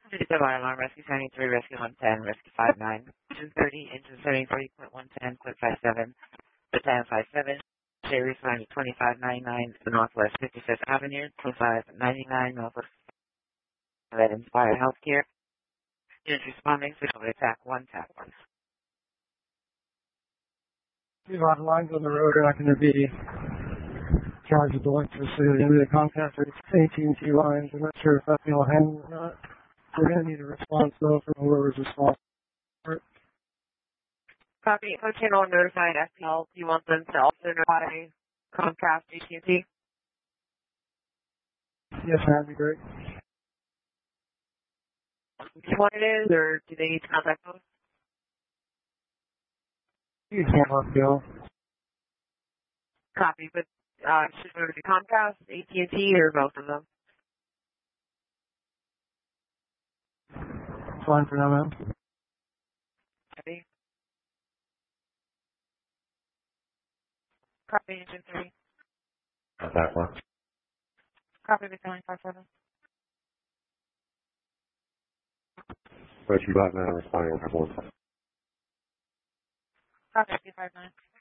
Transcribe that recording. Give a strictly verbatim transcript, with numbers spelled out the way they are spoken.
Digital Fire Alarm, Rescue seventy-three, Rescue one ten, Rescue five nine, Engine thirty, Engine seventy-three, point one ten, point five seven, Battalion five seven, J responding twenty-five ninety-nine, the Northwest fifty-fifth Avenue, twenty-five ninety-nine, Northwest that Inspire Healthcare. Units responding, signal attack one, tap one. A lot of lines on the road are not going to be charged with electricity. They're going to be the Comcast or A T and T lines. I'm not sure if that's going to handle or not. We're going to need a response, though, from whoever's responsible for it. Copy. Code channel notified S P L. You want them to also notify Comcast, A T and T? Yes, that'd be great. Which one it is, or do they need to contact both? You can't let go. Copy, but uh, should it go to Comcast, A T and T, or both of them? Fine for now, ma'am. Copy. Copy, Engine three. Not that one. Copy, Battalion five seven. Rescue five nine responding on one. Copy, five nine.